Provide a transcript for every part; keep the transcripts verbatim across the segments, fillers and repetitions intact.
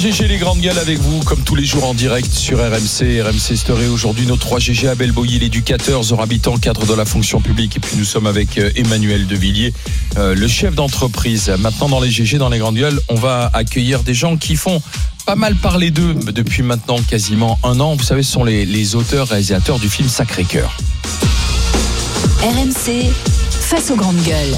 G G, les grandes gueules avec vous, comme tous les jours en direct sur R M C, R M C Story. Aujourd'hui, nos trois G G, Abel Boilly, l'éducateur, Zora Habitant, cadre de la fonction publique. Et puis nous sommes avec Emmanuel Devilliers, euh, le chef d'entreprise. Maintenant, dans les G G, dans les grandes gueules, on va accueillir des gens qui font pas mal parler d'eux depuis maintenant quasiment un an. Vous savez, ce sont les, les auteurs, réalisateurs du film Sacré-Cœur. R M C, face aux grandes gueules.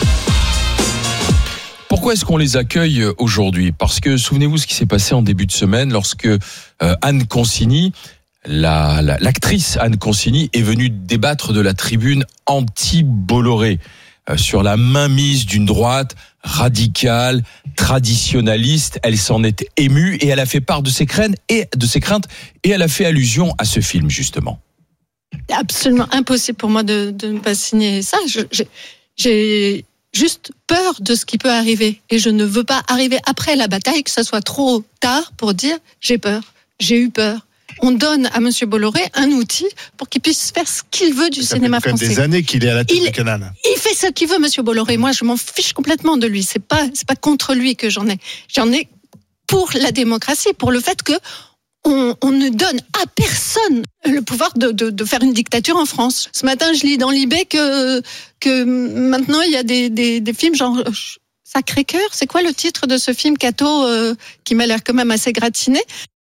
Pourquoi est-ce qu'on les accueille aujourd'hui ? Parce que souvenez-vous ce qui s'est passé en début de semaine lorsque euh, Anne Consigny, la, la, l'actrice Anne Consigny, est venue débattre de la tribune anti-Bolloré euh, sur la mainmise d'une droite radicale, traditionnaliste. Elle s'en est émue et elle a fait part de ses craintes et de ses craintes et elle a fait allusion à ce film justement. C'est absolument impossible pour moi de, de ne pas signer ça. Je, j'ai, j'ai juste peur de ce qui peut arriver. Et je ne veux pas arriver après la bataille, que ça soit trop tard pour dire j'ai peur, j'ai eu peur. On donne à Monsieur Bolloré un outil pour qu'il puisse faire ce qu'il veut du ça cinéma fait français. Ça fait des années qu'il est à la tête il, du canal. Il fait ce qu'il veut, Monsieur Bolloré. Moi, je m'en fiche complètement de lui. C'est pas, c'est pas contre lui que j'en ai. J'en ai pour la démocratie, pour le fait que On, on ne donne à personne le pouvoir de, de, de faire une dictature en France. Ce matin, je lis dans Libé que, que maintenant, il y a des, des, des films genre Sacré-Cœur. C'est quoi le titre de ce film, Cato, euh, qui m'a l'air quand même assez gratiné ?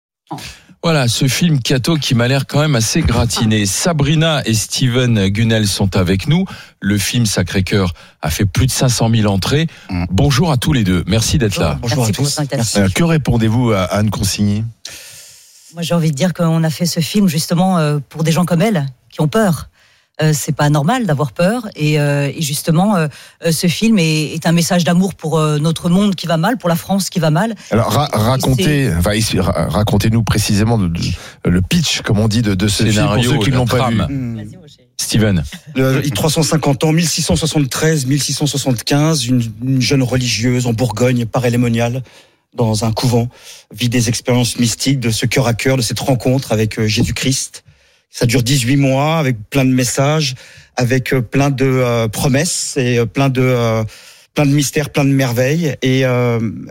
Voilà, ce film Cato qui m'a l'air quand même assez gratiné. Sabrina et Steven Gunnell sont avec nous. Le film Sacré-Cœur a fait plus de cinq cent mille entrées. Mmh. Bonjour à tous les deux. Merci d'être là. Bonjour à tous. Euh, que répondez-vous à Anne Consigny ? Moi, j'ai envie de dire qu'on a fait ce film justement pour des gens comme elle, qui ont peur. Euh, c'est pas normal d'avoir peur. Et, euh, et justement, euh, ce film est, est un message d'amour pour euh, notre monde qui va mal, pour la France qui va mal. Alors, ra- racontez, enfin, racontez-nous précisément de, de, le pitch, comme on dit, de, de ce scénario, film pour ceux qui ne l'ont pas vu. Mmh. Steven. Le, trois cent cinquante ans, mille six cent soixante-treize mille six cent soixante-quinze, une, une jeune religieuse en Bourgogne, parélémoniale, dans un couvent, vit des expériences mystiques de ce cœur à cœur, de cette rencontre avec Jésus-Christ. Ça dure dix-huit mois, avec plein de messages, avec plein de euh, promesses et plein de, euh, plein de mystères, plein de merveilles. Et euh,